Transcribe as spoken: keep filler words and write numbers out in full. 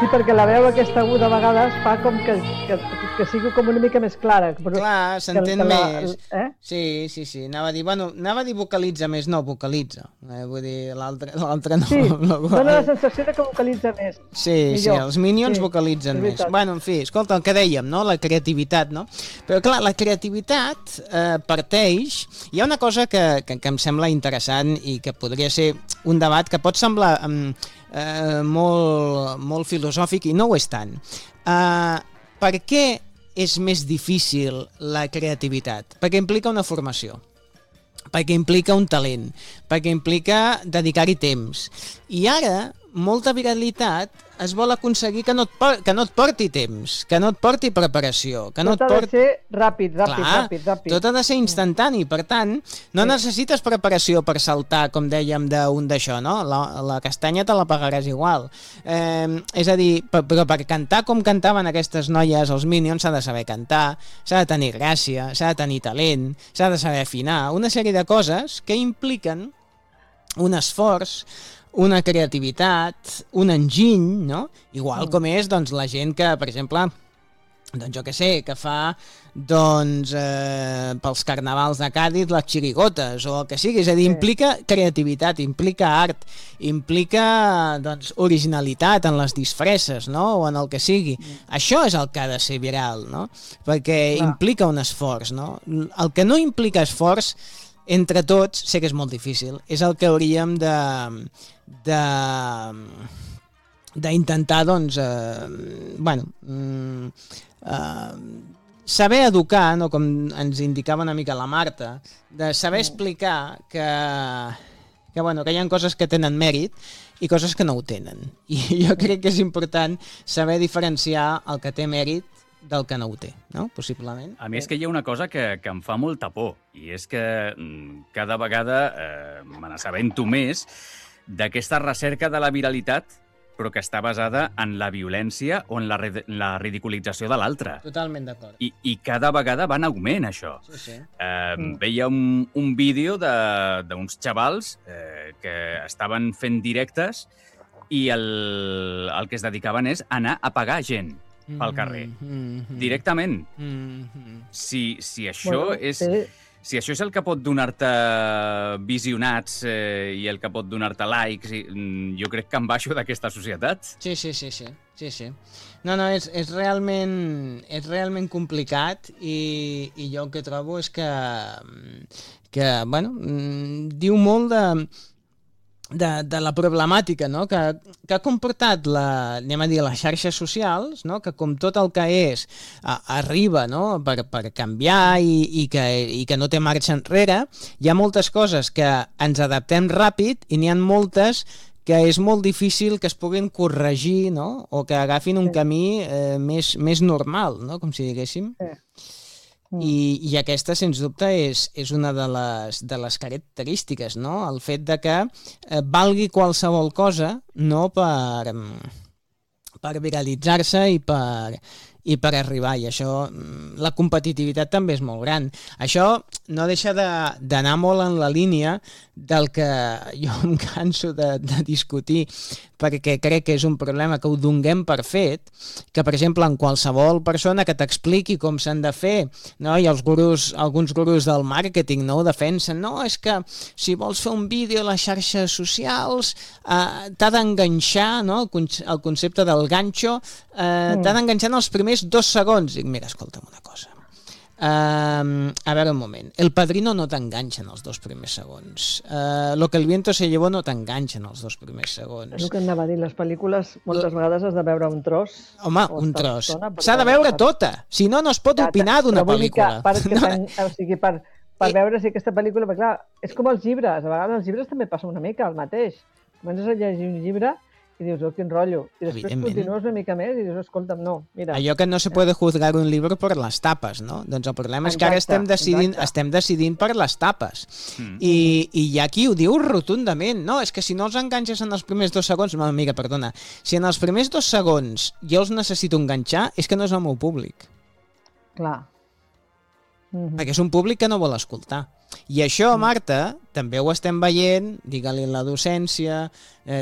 Sí, perquè la veu aquesta aguda a vegades fa com que, que, que sigui com una mica més clara. Però clar, s'entén la, més. Eh? Sí, sí, sí. Anava a dir, bueno, anava a dir vocalitza més, no, vocalitza. Eh, vull dir, l'altre no. Sí, no, dona la sensació de que vocalitza més. Sí, millor. Sí, els Minions sí, vocalitzen més. Bueno, en fi, escolta, el que dèiem, no? La creativitat, no? Però clar, la creativitat eh, parteix... Hi ha una cosa que, que, que em sembla interessant i que podria ser un debat que pot semblar eh, molt, molt filosòfic i no ho és tant. Eh, per què és més difícil la creativitat? Perquè implica una formació, perquè implica un talent, perquè implica dedicar-hi temps. I ara, molta viralitat es vol aconseguir que no et, por que no et porti temps, que no et porti preparació, que no tot et porti... ha de ser ràpid, ràpid, Clar, ràpid, ràpid. Tot ha de ser instantani, per tant, no sí. necessites preparació per saltar, com dèiem, d'un d'això, no? La, la castanya te la pagaràs igual. Eh, és a dir, per, però per cantar com cantaven aquestes noies, els Minions, s'ha de saber cantar, s'ha de tenir gràcia, s'ha de tenir talent, s'ha de saber afinar, una sèrie de coses que impliquen un esforç, una creativitat, un enginy, no? Igual com és doncs, la gent que, per exemple, doncs jo què sé, que fa doncs eh, pels carnavals de Càdiz les xirigotes o el que sigui, és a dir, implica creativitat, implica art, implica doncs, originalitat en les disfresses, no? O en el que sigui. Això és el que ha de ser viral, no? Perquè Clar. implica un esforç, no? El que no implica esforç entre tots, sé que és molt difícil, és el que hauríem de de d'intentar doncs eh, bueno eh, saber educar, no? Com ens indicava una mica la Marta, de saber explicar que que, bueno, que hi ha coses que tenen mèrit i coses que no ho tenen, i jo crec que és important saber diferenciar el que té mèrit del que no ho té, no? Possiblement. A mi és que hi ha una cosa que, que em fa molta por, i és que mm, cada vegada eh, me n'assabento més d'aquesta recerca de la viralitat, però que està basada en la violència o en la, la ridiculització de l'altre. Totalment d'acord. I, I cada vegada va en augment, això. Sí, sí. Eh, mm. Veia un, un vídeo d'uns xavals eh, que estaven fent directes i el, el que es dedicaven és anar a pagar gent pel carrer, mm -hmm. directament. Mm -hmm. Si, si això bueno, és... sí. Si això és el que pot donar-te visionats eh, i el que pot donar-te likes, i, jo crec que em baixo d'aquesta societat. Sí, sí, sí, sí. sí, sí. No, no, és, és, realment, és realment complicat i, i jo el que trobo és que, que bueno, diu molt de... De, de la problemàtica, no? que, que ha comportat la, anem a dir, les xarxes socials, no? Que com tot el que és a, arriba, no? per, per canviar i, i, que, i que no té marxa enrere, hi ha moltes coses que ens adaptem ràpid i n'hi ha moltes que és molt difícil que es puguin corregir, no? O que agafin un sí. camí eh, més, més normal, no? Com si diguéssim. Sí. I, i aquesta, sens dubte, és, és una de les, de les característiques, no? El fet de que eh, valgui qualsevol cosa, no per, per viralitzar-se i per, i per arribar, i això, la competitivitat també és molt gran. Això no deixa d'anar molt en la línia del que jo em canso de, de discutir, perquè crec que és un problema que ho donem per fet, que, per exemple, en qualsevol persona que t'expliqui com s'han de fer, no? I els gurus, alguns gurus del màrqueting, no, ho defensen, no, és que si vols fer un vídeo a les xarxes socials eh, t'ha d'enganxar, no? el, el concepte del ganxo, eh, mm. t'ha d'enganxar en els primers dos segons. Dic, mira, escolta'm una cosa. Uh, a veure un moment, El Padrino no t'enganxa en els dos primers segons, uh, Lo que el viento se llevó no t'enganxa en els dos primers segons. És el que anava a dir, les pel·lícules moltes vegades has de veure un tros. Home, un tros. S'ha de veure tota, si no, no es pot opinar d'una pel·lícula. Que, no. O sigui, per, per I... veure si aquesta pel·lícula... Perquè, clar, és com els llibres, a vegades els llibres també passa una mica el mateix. Comences a llegir un llibre i dius, oh, quin rotllo. I després continues una mica més i dius, escolta'm, no, mira. Allò que no se puede juzgar un llibre per les tapes, no? Doncs el problema és que ara estem decidint, estem decidint per les tapes. Mm. I, I hi ha qui ho diu rotundament. No, és que si no els enganxes en els primers dos segons... No, amiga, perdona. Si en els primers dos segons jo els necessito enganxar, és que no és el meu públic. Clar. Mm-hmm. Perquè és un públic que no vol escoltar. I això, Marta, també ho estem veient, digue-li la docència, eh,